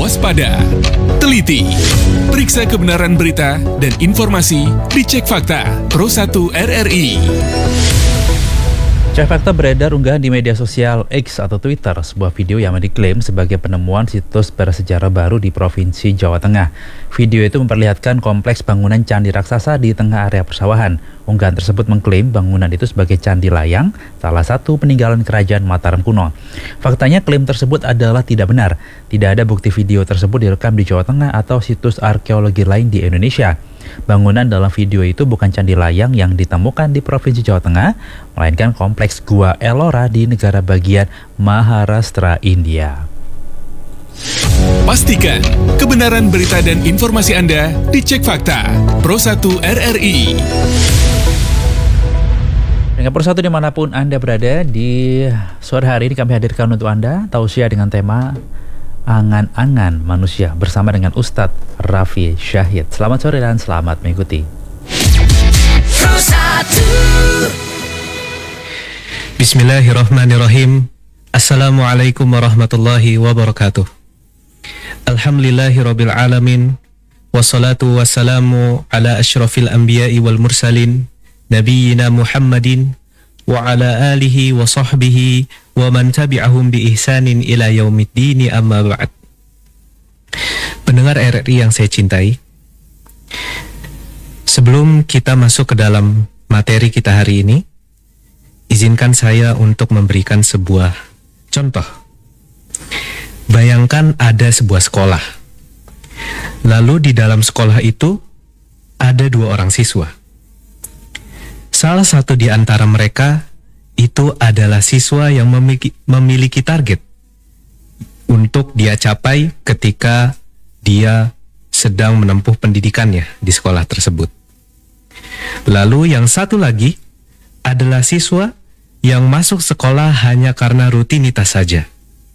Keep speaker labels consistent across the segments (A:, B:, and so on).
A: waspada, teliti, periksa kebenaran berita dan informasi, dicek fakta, Pro 1 RRI.
B: Cek fakta beredar unggahan di media sosial X atau Twitter, sebuah video yang diklaim sebagai penemuan situs bersejarah baru di Provinsi Jawa Tengah. Video itu memperlihatkan kompleks bangunan candi raksasa di tengah area persawahan. Unggahan tersebut mengklaim bangunan itu sebagai Candi Layang, salah satu peninggalan kerajaan Mataram kuno. Faktanya klaim tersebut adalah tidak benar. Tidak ada bukti video tersebut direkam di Jawa Tengah atau situs arkeologi lain di Indonesia. Bangunan dalam video itu bukan Candi Layang yang ditemukan di Provinsi Jawa Tengah, melainkan kompleks Gua Ellora di negara bagian Maharashtra, India.
A: Pastikan kebenaran berita dan informasi Anda dicek fakta. Pro 1 RRI.
B: Dengan Pro 1 dimanapun Anda berada, di sore hari ini kami hadirkan untuk Anda tausiah dengan tema Angan-angan manusia bersama dengan Ustadz Raffi Syahid. Selamat sore dan selamat mengikuti.
C: Bismillahirrahmanirrahim. Assalamualaikum warahmatullahi wabarakatuh. Alhamdulillahirabbil alamin. Wassalatu wassalamu ala asyrafil anbiya'i wal mursalin nabiyyina Muhammadin wa ala alihi wa sahbihi wa man tabi'ahum bi ihsanin ila yaumiddini, amma ba'd. Pendengar RRI yang saya cintai, sebelum kita masuk ke dalam materi kita hari ini, izinkan saya untuk memberikan sebuah contoh. Bayangkan ada sebuah sekolah. Lalu di dalam sekolah itu ada 2 orang siswa. Salah satu di antara mereka itu adalah siswa yang memiliki target untuk dia capai ketika dia sedang menempuh pendidikannya di sekolah tersebut. Lalu yang satu lagi adalah siswa yang masuk sekolah hanya karena rutinitas saja.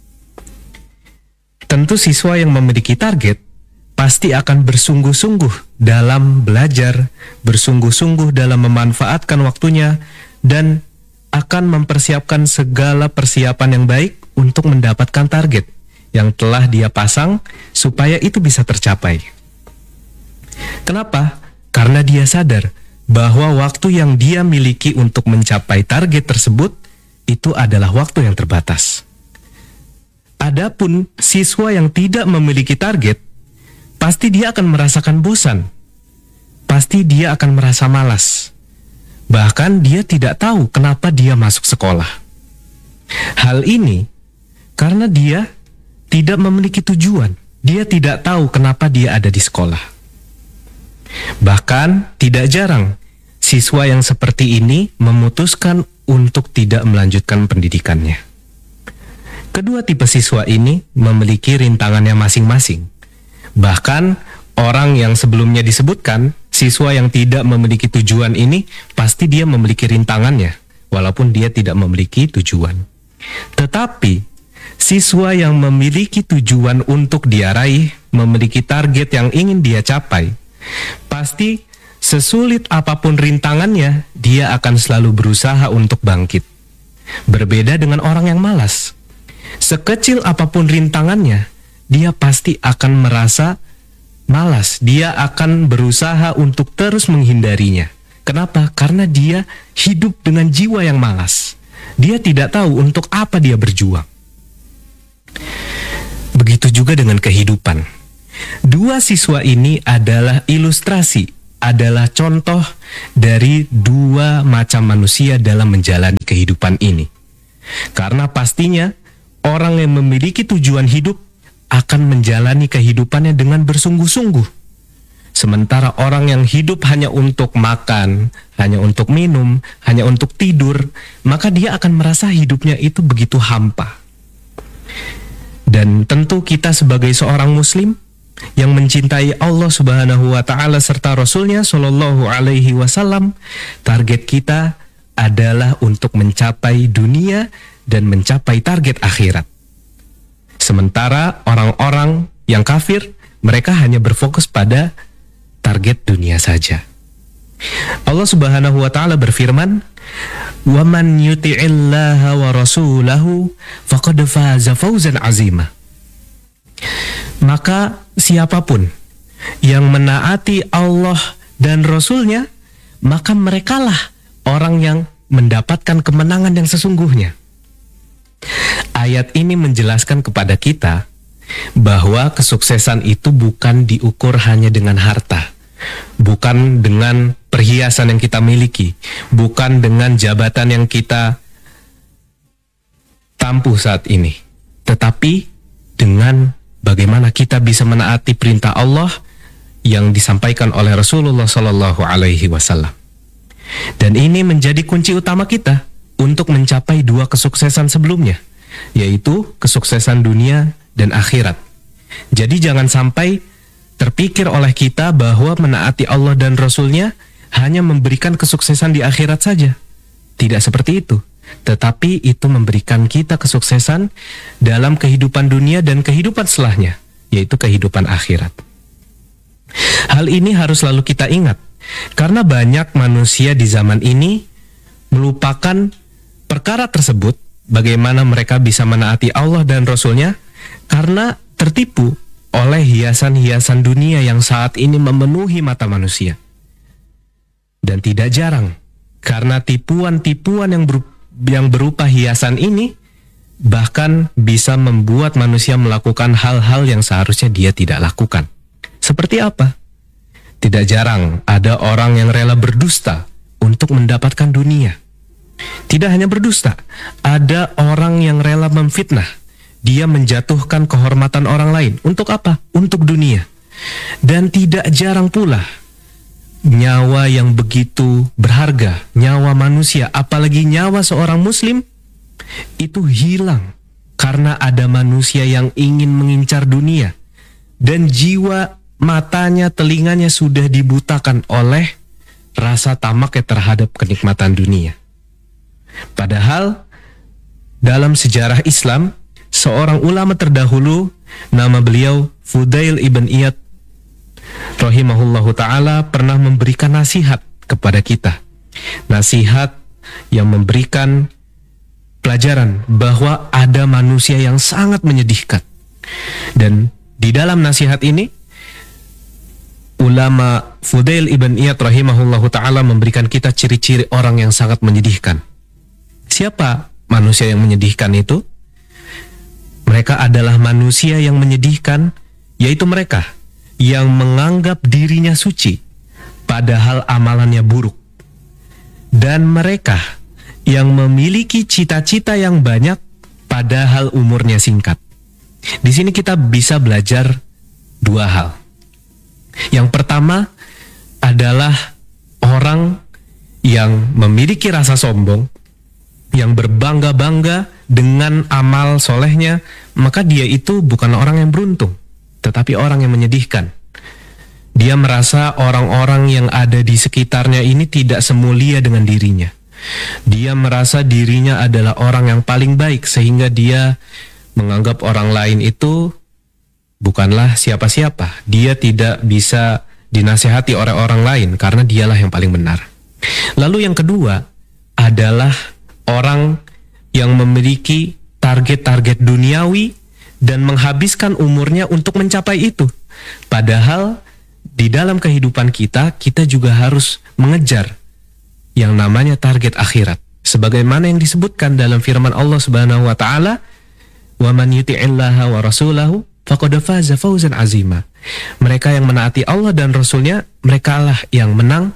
C: Tentu siswa yang memiliki target pasti akan bersungguh-sungguh dalam belajar, bersungguh-sungguh dalam memanfaatkan waktunya, dan akan mempersiapkan segala persiapan yang baik untuk mendapatkan target yang telah dia pasang supaya itu bisa tercapai. Kenapa? Karena dia sadar bahwa waktu yang dia miliki untuk mencapai target tersebut itu adalah waktu yang terbatas. Adapun siswa yang tidak memiliki target, pasti dia akan merasakan bosan. Pasti dia akan merasa malas. Bahkan dia tidak tahu kenapa dia masuk sekolah. Hal ini karena dia tidak memiliki tujuan. Dia tidak tahu kenapa dia ada di sekolah. Bahkan tidak jarang siswa yang seperti ini memutuskan untuk tidak melanjutkan pendidikannya. Kedua tipe siswa ini memiliki rintangannya masing-masing. Bahkan orang yang sebelumnya disebutkan, siswa yang tidak memiliki tujuan ini, pasti dia memiliki rintangannya, walaupun dia tidak memiliki tujuan. Tetapi, siswa yang memiliki tujuan untuk dia raih, memiliki target yang ingin dia capai, pasti sesulit apapun rintangannya, dia akan selalu berusaha untuk bangkit. Berbeda dengan orang yang malas. Sekecil apapun rintangannya, dia pasti akan merasa malas. Dia akan berusaha untuk terus menghindarinya. Kenapa? Karena dia hidup dengan jiwa yang malas. Dia tidak tahu untuk apa dia berjuang. Begitu juga dengan kehidupan. 2 siswa ini adalah ilustrasi, adalah contoh dari 2 macam manusia dalam menjalani kehidupan ini. Karena pastinya orang yang memiliki tujuan hidup akan menjalani kehidupannya dengan bersungguh-sungguh. Sementara orang yang hidup hanya untuk makan, hanya untuk minum, hanya untuk tidur, maka dia akan merasa hidupnya itu begitu hampa. Dan tentu kita sebagai seorang muslim yang mencintai Allah Subhanahu wa taala serta Rasulnya Shallallahu alaihi wasallam, target kita adalah untuk mencapai dunia dan mencapai target akhirat. Sementara orang-orang yang kafir, mereka hanya berfokus pada target dunia saja. Allah Subhanahu wa taala berfirman, "Wa man yuti'illaha wa rasulahu faqad faza fawzan 'azima." Maka siapapun yang menaati Allah dan Rasul-Nya, maka merekalah orang yang mendapatkan kemenangan yang sesungguhnya. Ayat ini menjelaskan kepada kita bahwa kesuksesan itu bukan diukur hanya dengan harta, bukan dengan perhiasan yang kita miliki, bukan dengan jabatan yang kita tampuh saat ini, tetapi dengan bagaimana kita bisa menaati perintah Allah yang disampaikan oleh Rasulullah Shallallahu Alaihi Wasallam. Dan ini menjadi kunci utama kita untuk mencapai dua kesuksesan sebelumnya, yaitu kesuksesan dunia dan akhirat. Jadi jangan sampai terpikir oleh kita bahwa menaati Allah dan Rasul-Nya hanya memberikan kesuksesan di akhirat saja. Tidak seperti itu, tetapi itu memberikan kita kesuksesan dalam kehidupan dunia dan kehidupan setelahnya, yaitu kehidupan akhirat. Hal ini harus selalu kita ingat, karena banyak manusia di zaman ini melupakan perkara tersebut, bagaimana mereka bisa menaati Allah dan Rasul-Nya, karena tertipu oleh hiasan-hiasan dunia yang saat ini memenuhi mata manusia. Dan tidak jarang, karena tipuan-tipuan yang berupa hiasan ini, bahkan bisa membuat manusia melakukan hal-hal yang seharusnya dia tidak lakukan. Seperti apa? Tidak jarang ada orang yang rela berdusta untuk mendapatkan dunia. Tidak hanya berdusta, ada orang yang rela memfitnah. Dia menjatuhkan kehormatan orang lain. Untuk apa? Untuk dunia. Dan tidak jarang pula nyawa yang begitu berharga, nyawa manusia, apalagi nyawa seorang muslim, itu hilang karena ada manusia yang ingin mengincar dunia. Dan jiwa, matanya, telinganya sudah dibutakan oleh rasa tamaknya terhadap kenikmatan dunia. Padahal dalam sejarah Islam, seorang ulama terdahulu, nama beliau Fudail ibn Iyad rahimahullahu ta'ala, pernah memberikan nasihat kepada kita. Nasihat yang memberikan pelajaran bahwa ada manusia yang sangat menyedihkan. Dan di dalam nasihat ini, ulama Fudail ibn Iyad rahimahullahu ta'ala memberikan kita ciri-ciri orang yang sangat menyedihkan. Siapa manusia yang menyedihkan itu? Mereka adalah manusia yang menyedihkan, yaitu mereka yang menganggap dirinya suci, padahal amalannya buruk. Dan mereka yang memiliki cita-cita yang banyak, padahal umurnya singkat. Di sini kita bisa belajar dua hal. Yang pertama adalah orang yang memiliki rasa sombong, yang berbangga-bangga dengan amal solehnya, maka dia itu bukan orang yang beruntung, tetapi orang yang menyedihkan. Dia merasa orang-orang yang ada di sekitarnya ini tidak semulia dengan dirinya. Dia merasa dirinya adalah orang yang paling baik, sehingga dia menganggap orang lain itu bukanlah siapa-siapa. Dia tidak bisa dinasihati oleh orang lain karena dialah yang paling benar. Lalu yang kedua adalah orang yang memiliki target-target duniawi dan menghabiskan umurnya untuk mencapai itu. Padahal di dalam kehidupan kita juga harus mengejar yang namanya target akhirat. Sebagaimana yang disebutkan dalam firman Allah Subhanahu wa taala, "Wa man yuti'illaha wa rasulahu faqad faza fawzan azima." Mereka yang menaati Allah dan Rasul-Nya, merekalah yang menang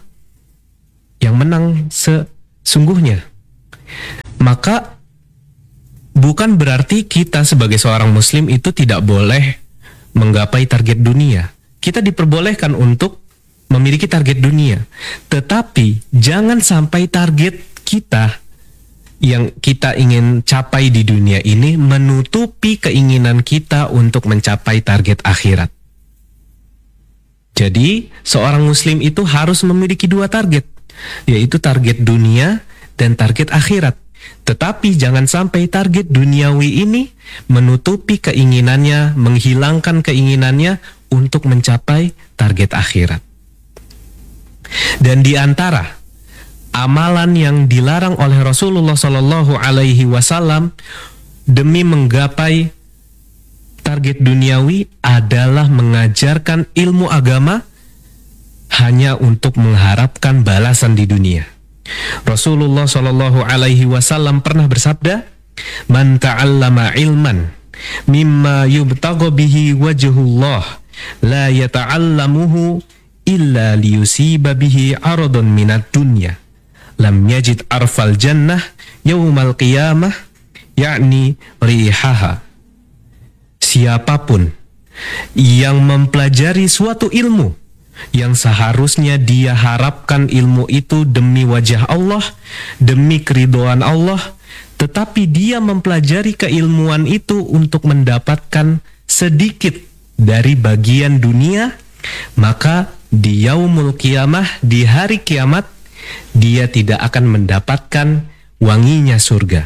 C: sesungguhnya. Maka bukan berarti kita sebagai seorang muslim itu tidak boleh menggapai target dunia. Kita diperbolehkan untuk memiliki target dunia, tetapi jangan sampai target kita yang kita ingin capai di dunia ini menutupi keinginan kita untuk mencapai target akhirat. Jadi seorang muslim itu harus memiliki dua target, yaitu target dunia dan target akhirat. Tetapi jangan sampai target duniawi ini menutupi keinginannya, menghilangkan keinginannya untuk mencapai target akhirat. Dan di antara amalan yang dilarang oleh Rasulullah Shallallahu Alaihi Wasallam demi menggapai target duniawi adalah mengajarkan ilmu agama hanya untuk mengharapkan balasan di dunia. Rasulullah Shallallahu Alaihi Wasallam pernah bersabda, "Man ta'allama ilman mimma yubtagha bihi wajhullah la yata'allamuhu illa liyusiba bihi aradun minad dunya lam yajid arfal jannah yaumal qiyamah yakni rihaha." Siapapun yang mempelajari suatu ilmu yang seharusnya dia harapkan ilmu itu demi wajah Allah, demi keridhaan Allah, tetapi dia mempelajari keilmuan itu untuk mendapatkan sedikit dari bagian dunia, maka di yaumul qiyamah, di hari kiamat, dia tidak akan mendapatkan wanginya surga.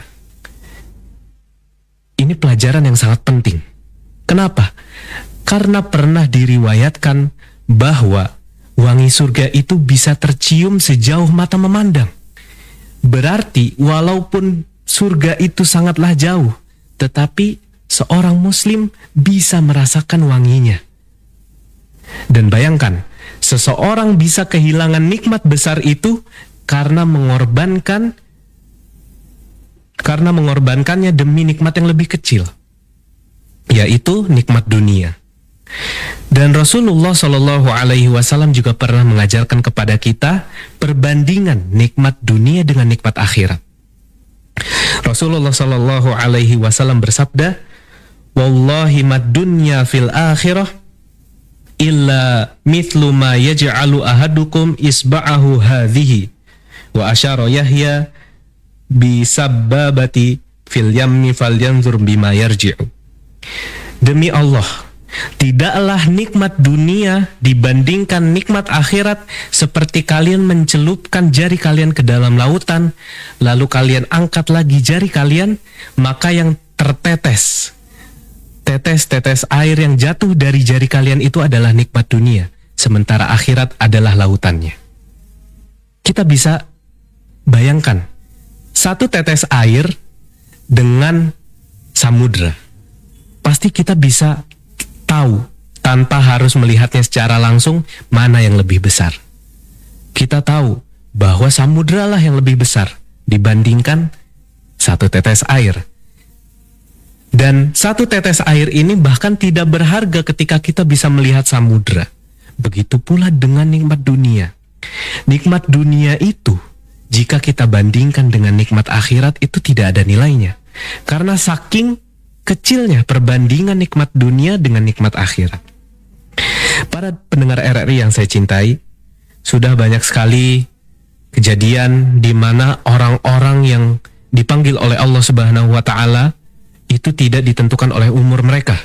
C: Ini pelajaran yang sangat penting. Kenapa? Karena pernah diriwayatkan bahwa wangi surga itu bisa tercium sejauh mata memandang. Berarti walaupun surga itu sangatlah jauh, tetapi seorang muslim bisa merasakan wanginya. Dan bayangkan, seseorang bisa kehilangan nikmat besar itu karena mengorbankannya demi nikmat yang lebih kecil, yaitu nikmat dunia. Dan Rasulullah Shallallahu Alaihi Wasallam juga pernah mengajarkan kepada kita perbandingan nikmat dunia dengan nikmat akhirat. Rasulullah Shallallahu Alaihi Wasallam bersabda, "Wallahi mad dunya fil akhirah illa mithlu ma yaj'alu ahadukum isba'ahu hadhihi wa asyara Yahya bi sabbabati fil yammi falyanzur bima yarji'u." Demi Allah, tidaklah nikmat dunia dibandingkan nikmat akhirat seperti kalian mencelupkan jari kalian ke dalam lautan, lalu kalian angkat lagi jari kalian, maka yang tertetes, tetes-tetes air yang jatuh dari jari kalian itu adalah nikmat dunia, sementara akhirat adalah lautannya. Kita bisa bayangkan satu tetes air dengan samudra. Pasti kita bisa tahu tanpa harus melihatnya secara langsung mana yang lebih besar. Kita tahu bahwa samudra lah yang lebih besar dibandingkan satu tetes air. Dan satu tetes air ini bahkan tidak berharga ketika kita bisa melihat samudra. Begitu pula dengan nikmat dunia. Nikmat dunia itu, jika kita bandingkan dengan nikmat akhirat, itu tidak ada nilainya. Karena saking kecilnya perbandingan nikmat dunia dengan nikmat akhirat. Para pendengar RRI yang saya cintai, sudah banyak sekali kejadian di mana orang-orang yang dipanggil oleh Allah Subhanahu wa Ta'ala itu tidak ditentukan oleh umur mereka.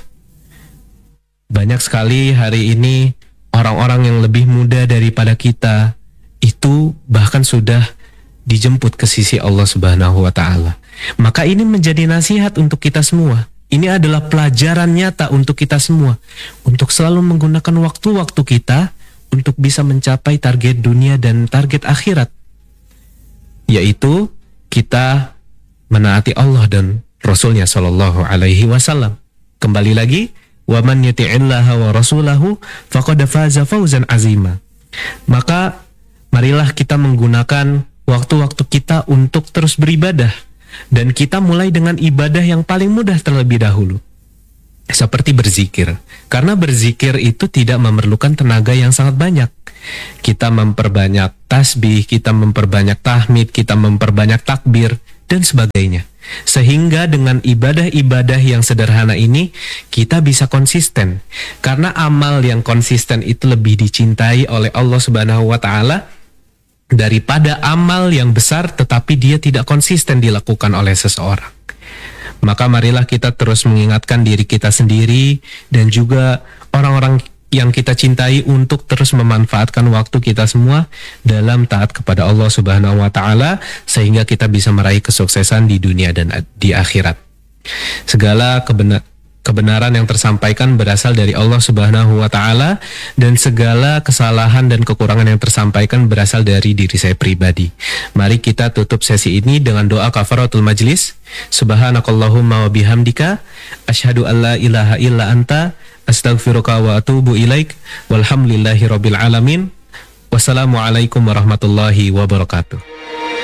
C: Banyak sekali hari ini orang-orang yang lebih muda daripada kita itu bahkan sudah dijemput ke sisi Allah Subhanahu wa Ta'ala. Maka ini menjadi nasihat untuk kita semua. Ini adalah pelajaran nyata untuk kita semua, untuk selalu menggunakan waktu-waktu kita untuk bisa mencapai target dunia dan target akhirat, yaitu kita menaati Allah dan Rasulnya Shallallahu Alaihi Wasallam. Kembali lagi, wa man yuti'illaha wa rasulahu faqad faza fawzan azima. Maka marilah kita menggunakan waktu-waktu kita untuk terus beribadah. Dan kita mulai dengan ibadah yang paling mudah terlebih dahulu, seperti berzikir. Karena berzikir itu tidak memerlukan tenaga yang sangat banyak. Kita memperbanyak tasbih, kita memperbanyak tahmid, kita memperbanyak takbir, dan sebagainya. Sehingga dengan ibadah-ibadah yang sederhana ini, kita bisa konsisten. Karena amal yang konsisten itu lebih dicintai oleh Allah Subhanahu wa Ta'ala daripada amal yang besar tetapi dia tidak konsisten dilakukan oleh seseorang. Maka marilah kita terus mengingatkan diri kita sendiri dan juga orang-orang yang kita cintai untuk terus memanfaatkan waktu kita semua dalam taat kepada Allah Subhanahu wa Ta'ala, sehingga kita bisa meraih kesuksesan di dunia dan di akhirat. Segala Kebenaran yang tersampaikan berasal dari Allah Subhanahu wa Ta'ala, dan segala kesalahan dan kekurangan yang tersampaikan berasal dari diri saya pribadi. Mari kita tutup sesi ini dengan doa kafaratul majlis. Subhanakallahumma wa bihamdika asyhadu an la ilaha illa anta astaghfiruka wa atubu ilaik. Walhamdulillahi rabbil alamin. Wassalamualaikum warahmatullahi wabarakatuh.